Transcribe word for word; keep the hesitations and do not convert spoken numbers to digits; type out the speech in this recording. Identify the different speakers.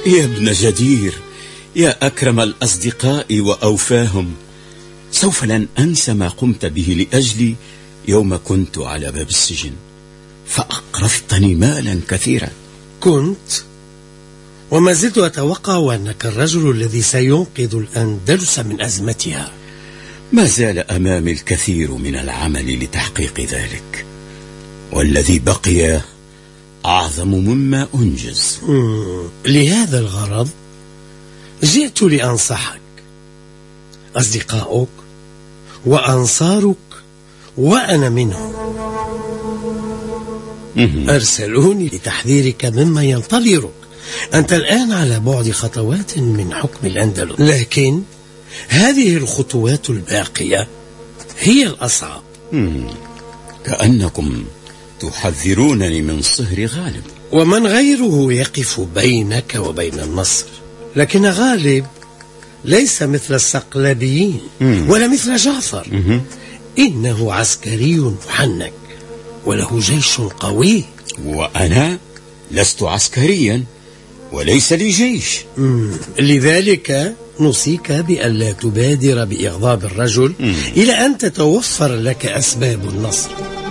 Speaker 1: يا ابن جدير، يا أكرم الأصدقاء وأوفاهم، سوف لن أنسى ما قمت به لأجلي يوم كنت على باب السجن، فأقرضتني مالا كثيرا.
Speaker 2: كنت وما زلت أتوقع أنك الرجل الذي سينقذ الأندلس من أزمتها.
Speaker 1: ما زال أمامي الكثير من العمل لتحقيق ذلك، والذي بقي أعظم مما أنجز.
Speaker 2: لهذا الغرض جئت لأنصحك. أصدقاؤك وأنصارك وأنا منهم أرسلوني لتحذيرك مما ينتظرك. أنت الآن على بعد خطوات من حكم الأندلس، لكن هذه الخطوات الباقية هي الأصعب.
Speaker 1: كأنكم تحذرونني من صهر غالب،
Speaker 2: ومن غيره يقف بينك وبين النصر. لكن غالب ليس مثل الصقلبيين ولا مثل جعفر. مم. إنه عسكري محنك وله جيش قوي،
Speaker 1: وأنا لست عسكريا وليس لي جيش.
Speaker 2: مم. لذلك نوصيك بألا تبادر بإغضاب الرجل مم. إلى أن تتوفر لك أسباب النصر.